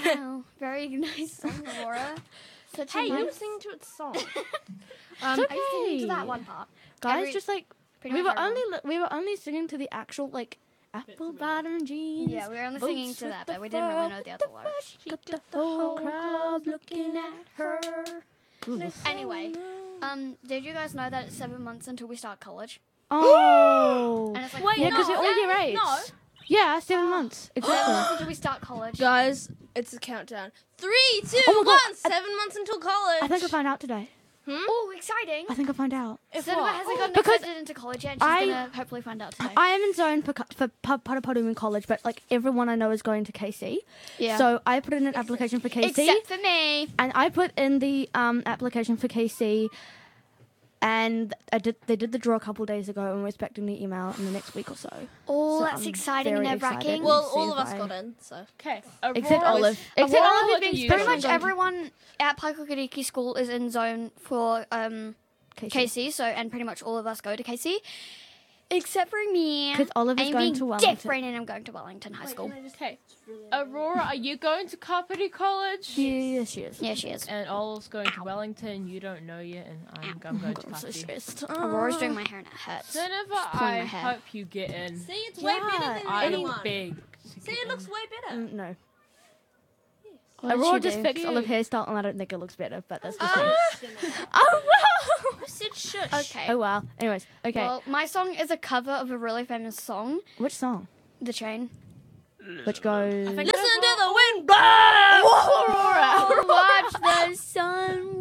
Wow, very nice song, Aurora. Such Hey, a you nice... were singing to its song. I was singing to that one part. Guys, just like pretty we much were everyone. only singing to the actual like apple bottom jeans. Yeah, we were only boots singing to with that, the but we didn't really know the other fur, words. Got the whole crowd looking at her. Anyway, did you guys know that it's 7 months until we start college? Oh. And it's like Wait, Yeah, because no, we're all year 8. no. Yeah, 7 months. 7 months Exactly. until we start college. Guys, it's a countdown. 3, 2, Oh my 1. God, 7 months until college. I think I'll find out today. Oh, exciting! I think I'll find out. Cinema hasn't gotten Because accepted into college yet, and she's gonna hopefully find out today. I am in zone for Potapadu in college, but like everyone I know is going to KC. Yeah. So I put in an application for KC. Except for me. And I put in the application for KC, and they did the draw a couple of days ago, and we're expecting the email in the next week or so. Oh, So that's I'm exciting and very nerve-wracking. excited. Well, See all of if us I- got in, so. Okay. Except Aurora Olive. was- Except Aurora Olive was being usually Pretty special much zone everyone at Paikokiriki School is in zone for KC, so and pretty much all of us go to KC, except for me. 'Cause Olive is I'm going being to Wellington. different, and I'm going to Wellington High School. Okay. Aurora, are you going to Kapiti College? Yes, she is. Yeah, she is. And Olive's going to Wellington. You don't know yet, and I'm going to I'm so Kapiti. stressed. Aurora's doing my hair and it hurts. Cineva, pulling I my hair. hope you get in. See, it's way better than I'm anyone. big. See, it looks way better. No. What did Aurora she just do? fixed Cute. Olive hairstyle, and I don't think it looks better, but that's just me. Oh, Oh, I said shush. Okay. Oh, wow. Anyways, okay. Well, my song is a cover of a really famous song, Which song? The Chain. Which goes... Listen to the wind blow. Watch the sun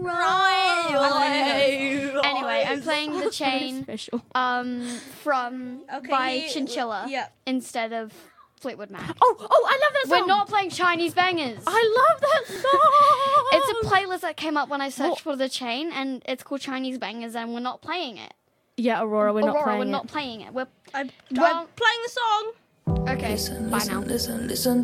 rise. Anyway, I'm playing The Very Chain special. from by Chinchilla Yeah. instead of Fleetwood Mac. Oh, I love that song. We're not playing Chinese bangers. I love that song. It's a playlist that came up when I searched for The Chain, and it's called Chinese Bangers, and we're not playing it. Yeah, Aurora, we're not playing we're it. not playing it. We're I'm Well- playing the song. okay. Bye now. Listen